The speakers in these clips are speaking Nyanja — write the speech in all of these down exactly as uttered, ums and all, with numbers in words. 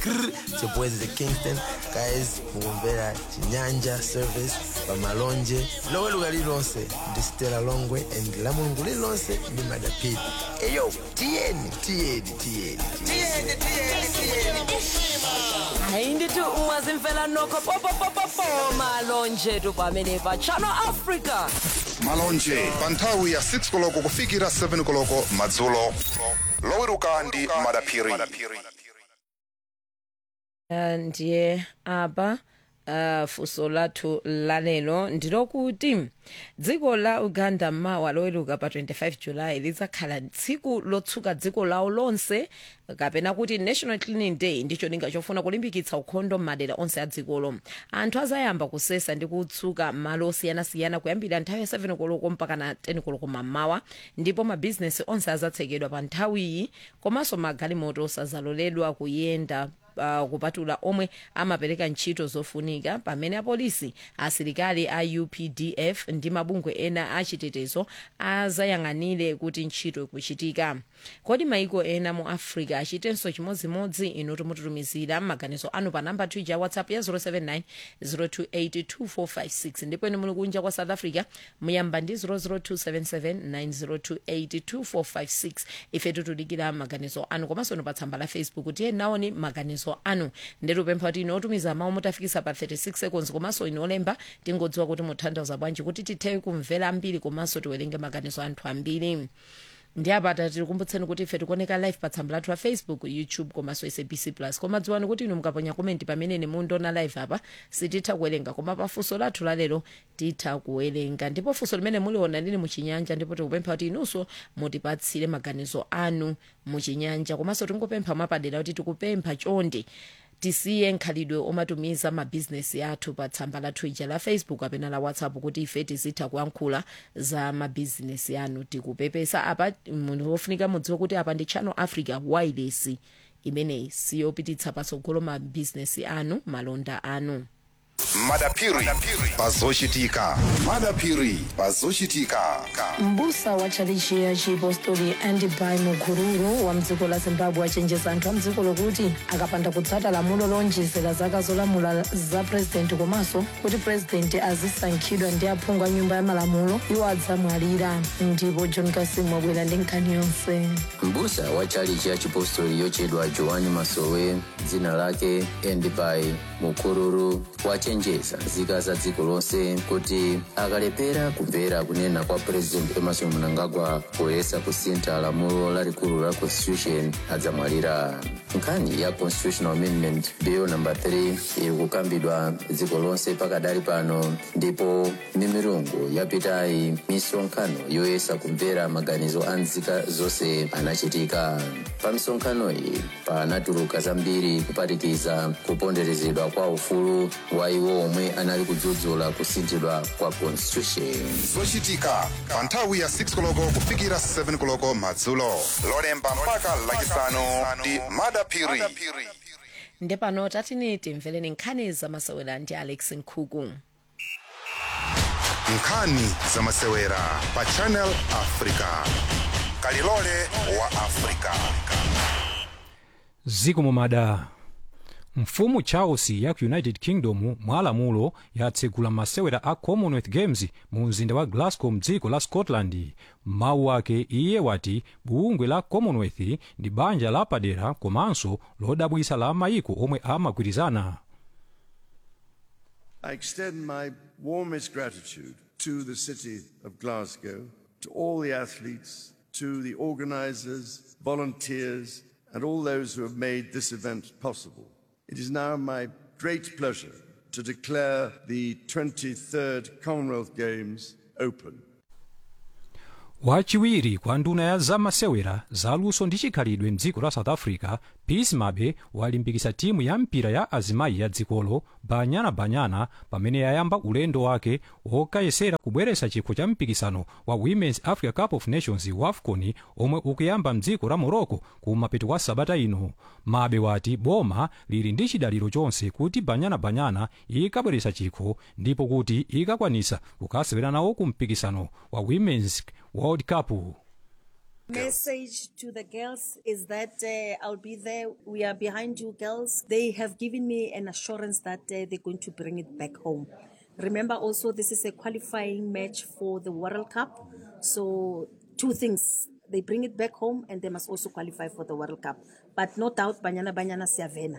It's your boys the Kingston guys mugombera chinyanja service pamalonje lowe lugali lonse ndi Stella Longwe and la mulungu lonse ndi madapiti eyo tieni tieni tieni tieni tieni Haindi tu umazimfela nokho popo popo po malonje tu pamene pa Channel Africa. Malonje panthawi ya six koloko kufikira seven koloko madzulo. Loweruka ndi madapiri. Ndiye apa uh, fuso lathu lalelo ndilokuti dziko la Uganda mawa loweruka pa twenty-five July lidzakhala tsiku lotsuka dziko lawo lonse kapena kuti National Cleaning Day ndicho linga chofuna kulimbikitsa ukhondo madera onse a dzikolo. Anthu azayamba kusesa ndi kutsuka malo osiyanasiyana kuyambira nthawi ya seven koloko mpaka na ten koloko mamawa, ndipo mabizinesi onse azatsekedwa pa nthawiyi komanso magalimoto sazaloledwa kuyenda Uh, kupatula omwe amapereka ntchito zofunika, pamene apolisi, asilikali a U P D F ndi mabungwe ena achitetezo azayang'anire kuti ntchito ikuchitika. Kodi maiko ena mu Africa achitenso chimodzimodzi? Inu timututumizira maganizo anu pa namba ya WhatsApp ya zero seven nine zero two eight two four five six, ndipo inu muli kunja kwa South Africa muyamba ndi zero zero two seven seven nine zero two eight two four five six. Ife tutudikira maganizo anu komanso inu pa tsamba la Facebook tiye naoni maganizo anu ndetu pempha kuti inotumiza mawu mutafikisa pa thirty-six seconds komanso inolemba tingodziwa kuti muthandiza bwanji kuti tithe kumvera ambiri komanso tiwerenge maganizo anthu ambiri. Ndi apa tikukumbutseni kuti ife tikuoneka live pa tsamba lathu la Facebook, YouTube komanso S A B C plus. Koma dziwani kuti inu mukaponya komenti pamene ni mundiona live apa sititha kuwerenga, koma pa funso lathu lalero titha kuwerenga. Ndipo funso limene muliona lili muchinyanja, ndipo tikupempha kuti inunso mutipatsire maganizo anu muchinyanja, komanso tingopempha mwapadera kuti tikupempha chonde tisiye nkhalidwe omatumiza mabizinesi athu pa tsamba lathu ija la Facebook kapena la WhatsApp kuti ife tizitha kuyankhula za mabizinesi anu. Tikupepesa apa munthu wofunika mudziwe kuti apa ndi Channel Africa wireless imene siyopititsa patsogolo mabizinesi anu, malonda anu. Madapiri pazochitika. Madapiri pazochitika. Mbusa wa chalichi ya Chipostori Andibai Mukururu wa mdziko la Zimbabwe achenjeza anthu a mdziko lokuti akapanda kutsata lamulo lonjezera zaka zolamula za president komanso kuti president azisankhidwa ndi aphungu a nyumba ya malamulo iwo adzamwalira. Ndipo John Kasimu wabwera ndi nkhani yonse. Mbusa wa chalichi ya Chipostori yochedwa Joani Masowe, dzina lake Andibai Mukururu, wachenjeza nzika za dziko lonse kuti akalepera kumvera kunena kwa president Emmerson Mnangagwa poyesa kusintha lamulo lalikulu la constitution adzamwalira. Nkhani ya constitutional amendment bill number three iri kukambidwa dziko lonse pakadali pano, ndipo mimirungu yapitayi misonkhano yoyesa kumvera maganizo a nzika zonse anachitika. Pa misonkhano iyi panatuluka zambiri kuphatikiza kuponderezedwa kwa ufulu wa iwo omwe anali kudzudzula kusinthidwa kwa constitution. Zochitika pa nthawi ya six koloko kufikira seven koloko madzulo. Lolemba mpaka lachisanu ndi Madapiri. Nde pano tatini timvereni nkhani za masewera ndi Alex Nkhuku. Nkhani za masewera pa Channel Africa. Kalilole wa Africa. Ziko mumada. Mfumu Charles ya United Kingdom mwalamulo yatsegula masewera a Commonwealth Games mu mzinda wa Glasgow mdziko la Scotland. Mawu ake iye wati bungwe la Commonwealth ndi banja la padera komanso lodabwisa la maiko omwe amagwirizana. I extend my warmest gratitude to the city of Glasgow, to all the athletes, to the organizers, volunteers, and all those who have made this event possible. It is now my great pleasure to declare the twenty-third Commonwealth Games open. Wachiwiri kwa nduna ya zamasewera zaluso ndi chikhalidwe mdziko la South Africa, Peace Mabe walimbikitsa timu ya mpira ya azimayi ya dzikolo Banyana Banyana pamene yayamba ulendo wake wokayesera kubweretsa chikho cha mpikisano wa Women's Africa Cup of Nations WAFCON omwe ukuyamba mdziko la Morocco kumapeto kwa sabata ino. Mabe wati boma lili ndi chidaliro chonse kuti Banyana Banyana ikabweretsa chikho ndipo kuti ikakwanisa kukasewera nawo ku mpikisano wa Women's World Cup. Message to the girls is that uh, I'll be there. We are behind you, girls. They have given me an assurance that uh, they're going to bring it back home. Remember also, this is a qualifying match for the World Cup. So two things. They bring it back home and they must also qualify for the World Cup. But no doubt, Banyana Banyana Siavena.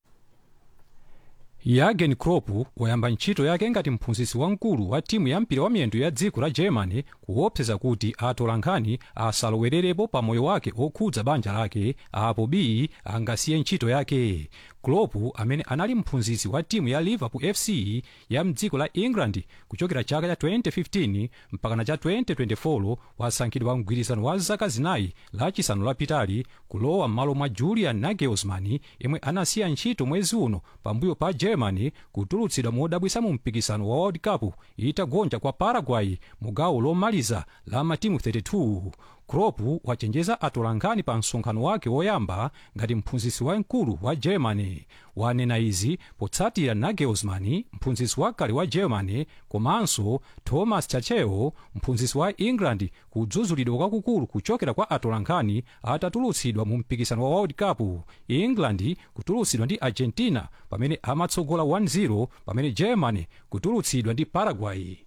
Jurgen Klopp wayamba ntchito yake ngati mphunzitsi wamkulu wa timu ya mpira wa miyendo ya dziko la Germany kuopseza kuti atolankhani asalowererepo pa moyo wake okhudza banja lake apo b angasiye ntchito yake. Klopp amene anali mphunzitsi wa timu ya Liverpool F C ya mdziko la England kuchokera chaka cha twenty fifteen mpaka cha twenty twenty-four wasankhidwa mgwirizano wa zaka zinayi lachisanu lapitali kulowa m'malo mwa Julian Nagelsmann yemwe anasiya ntchito mwezi uno pambuyo pa Germany kutulutsidwa modabwisa mu mpikisano wa World Cup itagonja kwa Paraguay mu gawo lomaliza la matimu thirty-two. Klopp wachenjeza atolankhani pa msonkhano wake woyamba ngati mphunzitsi wamkulu wa Germany. Wanena izi potsatira Nagelsmann, mphunzitsi wakale wa Germany, komanso Thomas Tuchel, mphunzitsi wa England, kudzudzulidwa kwakukulu kuchokera kwa atolankhani atatulutsidwa mu mpikisano wa World Cup. England kutulutsidwa ndi Argentina pamene amatsogola one zero, pamene Germany kutulutsidwa ndi Paraguay.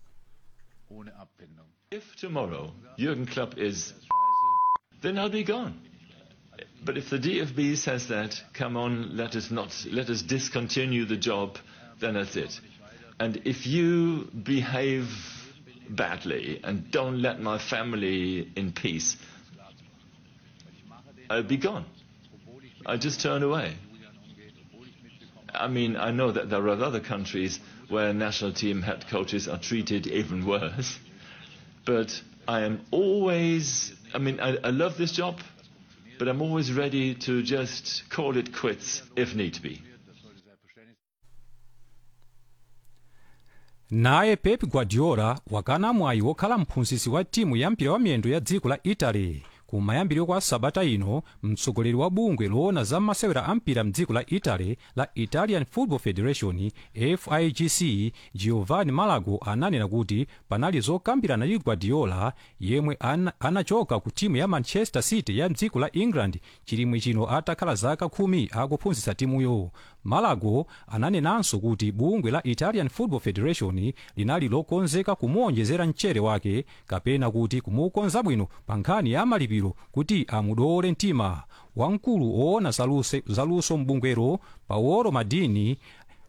If tomorrow Jurgen Klopp is, then I'll be gone. But if the D F B says that, come on, let us not, let us discontinue the job, then that's it. And if you behave badly and don't let my family in peace, I'll be gone. I just turn away. I mean, I know that there are other countries where national team head coaches are treated even worse. But I am always, I mean, I, I love this job, but I'm always ready to just call it quits if need be. Naye Pep Guardiola wakana mwayi wokhala mphunzitsi wa timu ya mpira wa miyendo ya dziko la Italy. Kumayambiriro kwa sabata ino, mtsogoleri wa bungwe loona za masewera ampira mdziko la Italy la Italian Football Federation F I G C Giovanni Malago ananena kuti panali zokambirana ndi Guardiola yemwe an, anachoka ku timu ya Manchester City ya mdziko la England chilimwe chino atakhala zaka khumi akuphunzitsa timuyo. Malago ananenanso kuti bungwe la Italian Football Federation linali lokonzeka kumuonjezera mchere wake kapena kuti kumukonza bwino pa nkhani ya malipiro kuti amudole mtima. Wamkulu oona zaluso mbungwero Paolo Maldini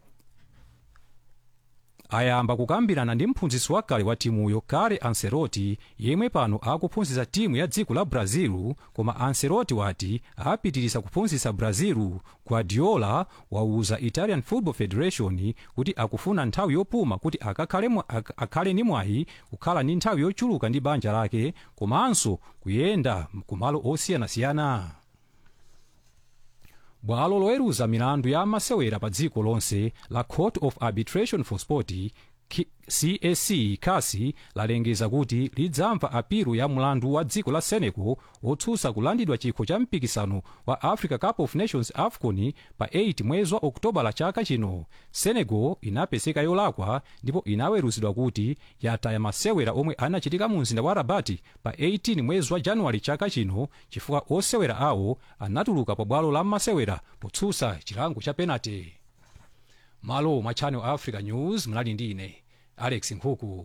ayamba kukambirana ndi mphunzitsi wakale wa timuyo Carlo Ancelotti yemwe pano akuphunzitsa timu ya dziko la Brazil, koma Ancelotti wati apitiriza kuphunzitsa Brazil. Guardiola wauza Italian Football Federation kuti akufuna nthawi yopuma kuti akakhale akhale ni mwayi kukhala ndi nthawi yochuluka ndi banja lake komanso kuyenda kumalo osiyanasiyana. Bwalo loweruza milandu ya masewera pa dziko lonse la Court of Arbitration for Sport C A C kasi lalengeza kuti lidzamva apilu ya mlandu wa dziko la Senegal otsutsa kulandidwa chikho cha mpikisano wa Africa Cup of Nations AFCON pa eight mwezi wa Oktoba la chaka chino. Senegal inapezeka yolakwa ndipo inaweruzidwa kuti yataya masewera omwe anachitika mu mzinda wa Rabat pa eighteen mwezi wa January chaka chino chifukwa osewera awo anatuluka pa bwalo la masewera potsutsa chilango cha penalty. Malo mwa Channel Africa News mnali ndi ine Alex Nkhuku.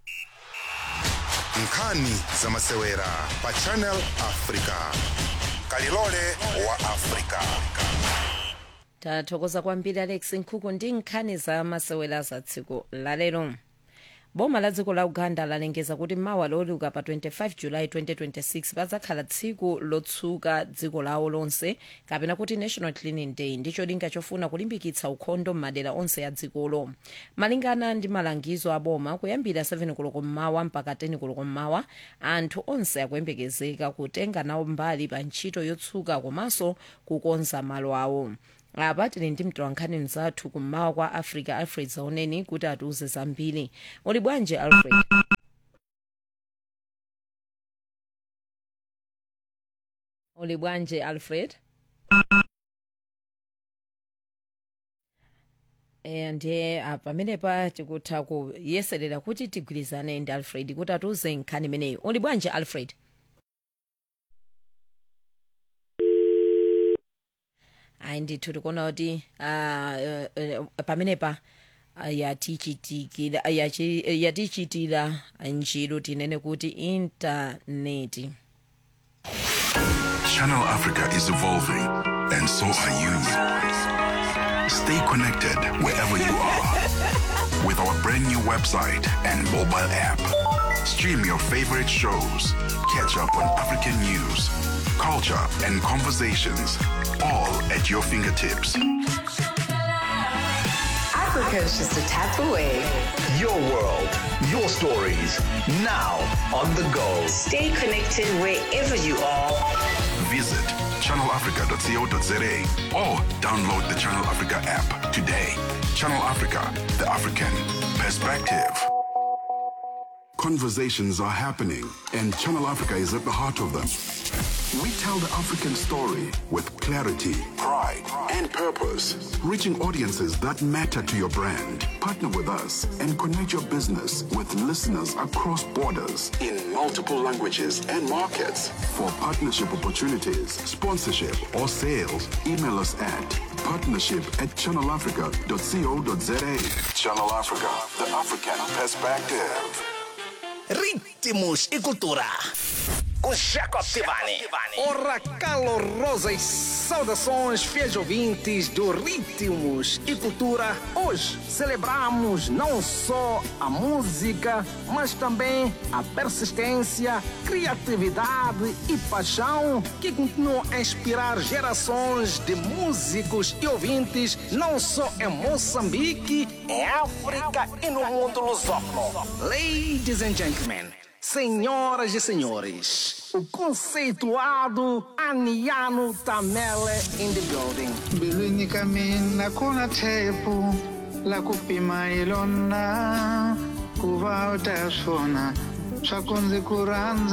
Nkhani za masewera pa Channel Africa. Kalilole wa Africa. Tathokoza kwambiri Alex Nkhuku ndi nkhani za masewera za tsiku lalero. Boma la dziko la Uganda lalengeza kuti mawa loweruka pa twenty-five July twenty twenty-six pazakhala tsiku lotsuka dziko lawo lonse kapena kuti National Cleaning Day ndicho linga chofuna kulimbikitsa ukhondo m'madera onse ya dzikolo. Malingana ndi malangizo a boma kuyambira seven koloko mmawa mpaka ten koloko mmawa anthu onse akuyembekezeka kutenga nawo mbali pa ntchito yotsuka komanso kukonza malo awo. Apa tili ndi mtolankhani mzathu kummawa kwa Africa Alfred Zaoneni kuti atiuze zambiri. Uli bwanji Alfred? Uli bwanji Alfred? E, ndiye pamenepa tikutha kuyeserera kuti tigwirizane ndi Alfred kuti atiuze nkhani imeneyi. Uli bwanji Alfred? ayi ndithu tikuona kuti uh, uh, pamenepa uh, yatichitikira uh, yachi- yatichitira njiru tinene kuti intaneti. Channel Africa is evolving, and so are you. Stay connected wherever you are with our brand new website and mobile app. Stream your favorite shows, catch up on African news, culture, and conversations, all at your fingertips. Africa is just a tap away. Your world, your stories, now on the go. Stay connected wherever you are. Visit channel africa dot co dot za or download the Channel Africa app today. Channel Africa, the African perspective. Conversations are happening, and Channel Africa is at the heart of them. We tell the African story with clarity, pride, and purpose, reaching audiences that matter to your brand. Partner with us and connect your business with listeners across borders in multiple languages and markets. For partnership opportunities, sponsorship, or sales, email us at partnership at channel africa dot co dot za. Channel Africa, the African perspective. Ritmos e cultura. Com Jacob Tivani. Ora, calorosas saudações, fiéis ouvintes do Ritmos e Cultura. Hoje celebramos não só a música, mas também a persistência, criatividade e paixão que continuam a inspirar gerações de músicos e ouvintes, não só em Moçambique, em África e no mundo lusófono. Ladies and gentlemen, senhoras e senhores, o conceituado Aniano Tamele in the building. Mbilwini ka mina ku na tshepo la ku pima hi lona ku va u ta swi vona swa ku ndzi ku rhandza.